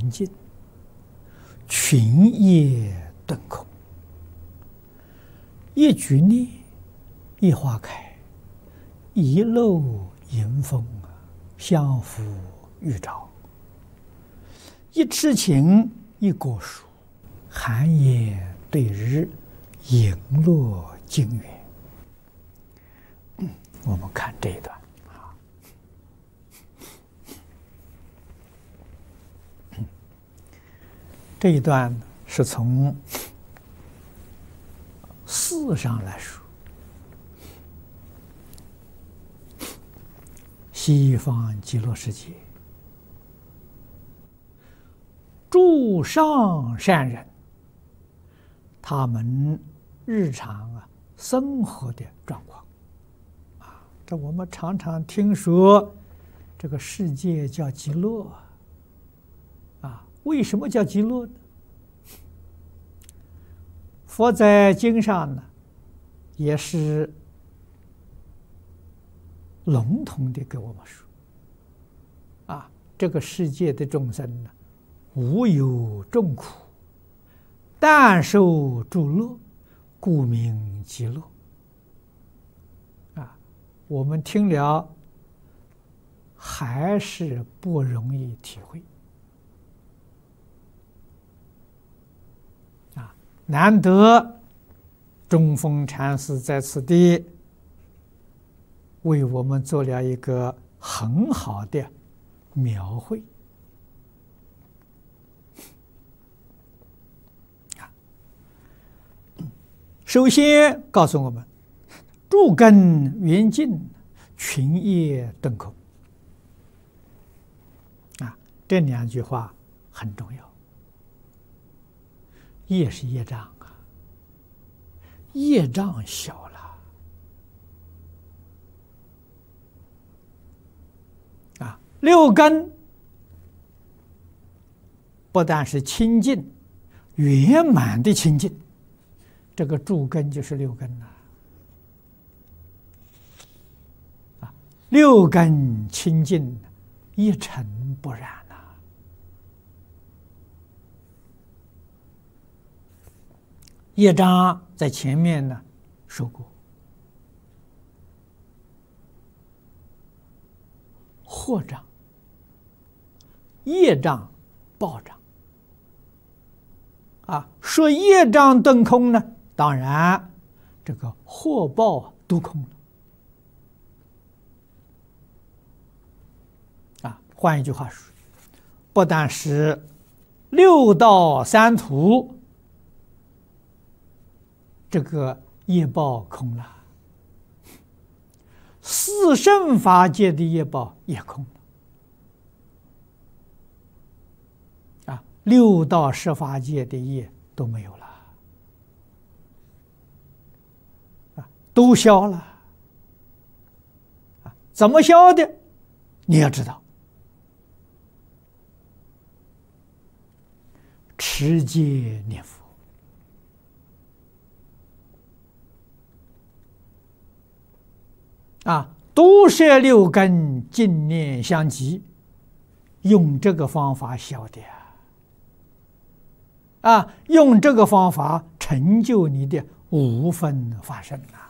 清净，群业顿空，一举念，一花开，一露迎风，相扶玉照，一痴情，一果树，寒烟对日，影落经远。我们看这一段啊，这一段是从事上来说，西方极乐世界诸上善人，他们日常生活的状况啊，这我们常常听说这个世界叫极乐啊，为什么叫极乐呢？佛在经上呢，也是笼统的给我们说啊，这个世界的众生呢，无有众苦，但受诸乐，故名极乐。啊，我们听了还是不容易体会啊，难得中峰禅师在此地为我们做了一个很好的描绘。首先告诉我们，诸根圆净，群业顿空。啊，这两句话很重要。业是业障啊，业障小了啊，六根不但是清净，圆满的清净。这个诸根就是六根呐，啊，六根清净，一尘不染呐。业障在前面呢说过，惑障、业障、报障。啊，说业障顿空呢？当然，这个祸报都空了啊。换一句话说，不但是六道三途这个业报空了，四圣法界的业报也空了啊，六道十法界的业都没有了。都消了啊！怎么消的？你要知道，持戒念佛啊，都摄六根，净念相继，用这个方法消的啊，用这个方法成就你的无分法身啊。